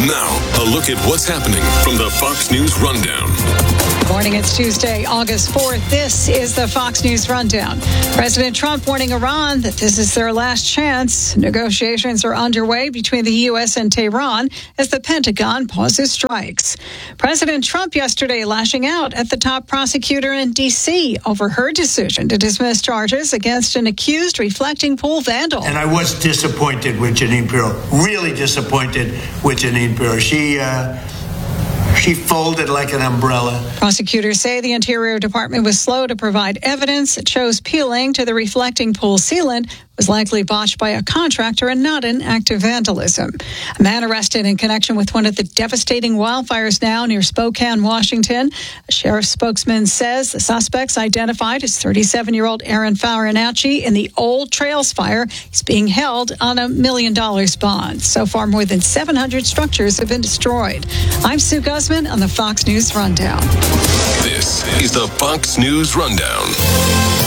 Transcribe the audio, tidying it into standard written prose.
Now, a look at what's happening from the Fox News Rundown. Good morning. It's Tuesday, August 4th. This is the Fox News Rundown. President Trump warning Iran that this is their last chance. Negotiations are underway between the U.S. and Tehran as the Pentagon pauses strikes. President Trump yesterday lashing out at the top prosecutor in D.C. over her decision to dismiss charges against an accused reflecting pool vandal. And I was disappointed with Jeanine Pirro, really disappointed with Jeanine Pirro. She folded like an umbrella. Prosecutors say the Interior Department was slow to provide evidence that shows peeling to the reflecting pool sealant was likely botched by a contractor and not an act of vandalism. A man arrested in connection with one of the devastating wildfires now near Spokane, Washington. A sheriff's spokesman says the suspects identified as 37-year-old Aaron Farinacci in the Old Trails fire. He's being held on $1 million bond. So far, more than 700 structures have been destroyed. I'm Sue Guzman on the Fox News Rundown. This is the Fox News Rundown.